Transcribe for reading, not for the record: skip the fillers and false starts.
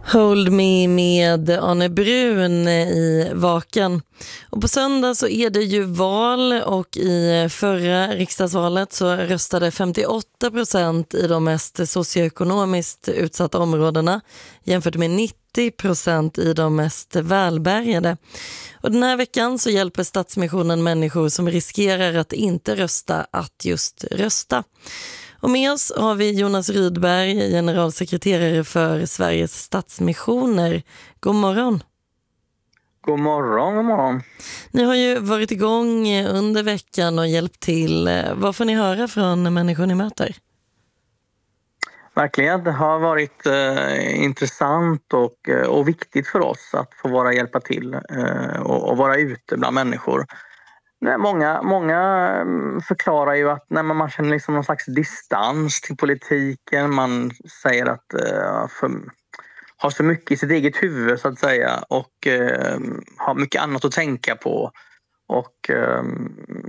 Hold Me med Arne Brun i Vaken. Och på söndag så är det ju val, och i förra riksdagsvalet så röstade 58% i de mest socioekonomiskt utsatta områdena jämfört med 90% i de mest välbärgade. Och den här veckan så hjälper Stadsmissionen människor som riskerar att inte rösta att just rösta. Och med oss har vi Jonas Rydberg, generalsekreterare för Sveriges Stadsmissioner. God morgon. God morgon, god morgon. Ni har ju varit igång under veckan och hjälpt till. Vad får ni höra från människor ni möter? Verkligen, det har varit intressant och viktigt för oss att få hjälpa till och vara ute bland människor. Många förklarar ju att man känner liksom någon slags distans till politiken. Man säger att har så mycket i sitt eget huvud så att säga, och har mycket annat att tänka på. Och